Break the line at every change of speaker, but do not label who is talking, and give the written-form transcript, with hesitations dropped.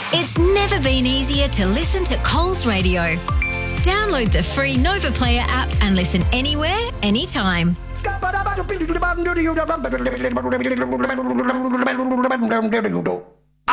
It's never been easier to listen to Coles Radio. Download the free Nova Player app and listen anywhere, anytime.